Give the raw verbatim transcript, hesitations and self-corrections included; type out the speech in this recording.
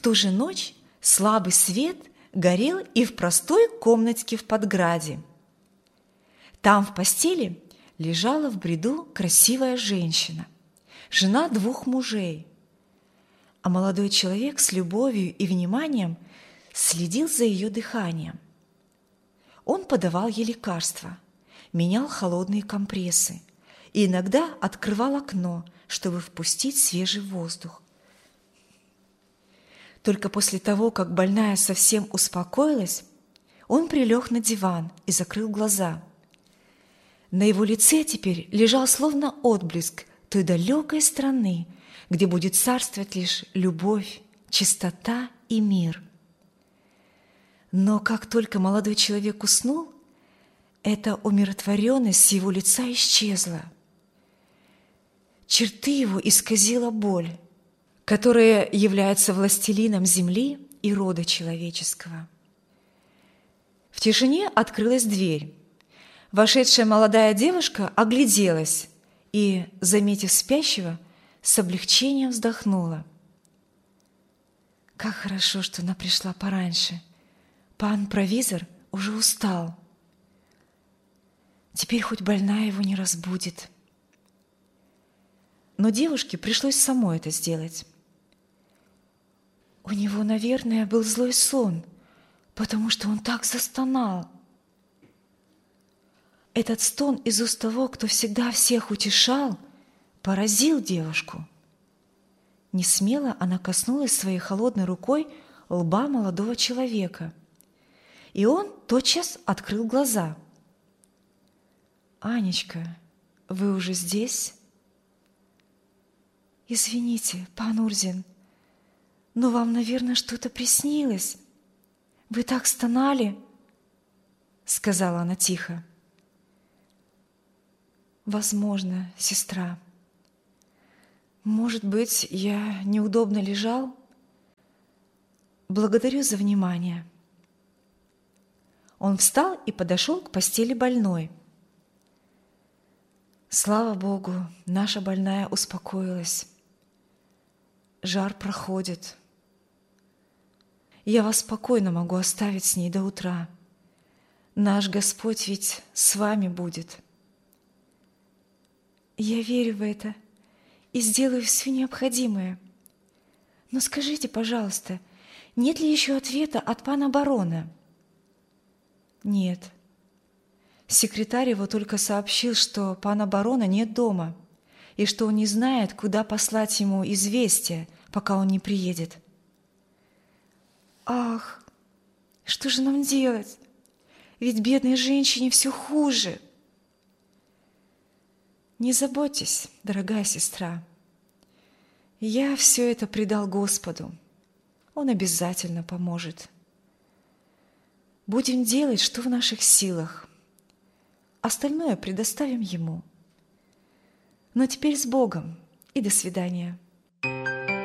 ту же ночь слабый свет горел и в простой комнатке в подграде. Там в постели лежала в бреду красивая женщина, жена двух мужей, а молодой человек с любовью и вниманием следил за ее дыханием. Он подавал ей лекарства, менял холодные компрессы и иногда открывал окно, чтобы впустить свежий воздух. Только после того, как больная совсем успокоилась, он прилег на диван и закрыл глаза. На его лице теперь лежал словно отблеск той далекой страны, где будет царствовать лишь любовь, чистота и мир. Но как только молодой человек уснул, эта умиротворенность с его лица исчезла. Черты его исказила боль, которая является властелином земли и рода человеческого. В тишине открылась дверь. Вошедшая молодая девушка огляделась и, заметив спящего, с облегчением вздохнула. Как хорошо, что она пришла пораньше. Пан провизор уже устал. Теперь хоть больная его не разбудит. Но девушке пришлось самой это сделать. У него, наверное, был злой сон, потому что он так застонал. Этот стон из уст того, кто всегда всех утешал, поразил девушку. Несмело она коснулась своей холодной рукой лба молодого человека, и он тотчас открыл глаза. «Анечка, вы уже здесь?» «Извините, пан Урзин, но вам, наверное, что-то приснилось. Вы так стонали», — сказала она тихо. «Возможно, сестра. Может быть, я неудобно лежал? Благодарю за внимание». Он встал и подошел к постели больной. Слава Богу, наша больная успокоилась. Жар проходит. Я вас спокойно могу оставить с ней до утра. Наш Господь ведь с вами будет. Я верю в это и сделаю все необходимое. Но скажите, пожалуйста, нет ли еще ответа от пана барона? Нет. Секретарь его только сообщил, что пана барона нет дома и что он не знает, куда послать ему известие, пока он не приедет. Ах, что же нам делать? Ведь бедной женщине все хуже. Не заботьтесь, дорогая сестра. Я все это предал Господу. Он обязательно поможет. Будем делать, что в наших силах. Остальное предоставим Ему. Но теперь с Богом и до свидания.